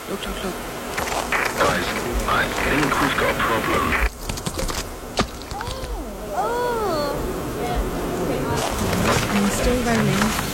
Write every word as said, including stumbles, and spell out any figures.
Look, look, look. Guys, I think we've got a problem. And he's still rolling.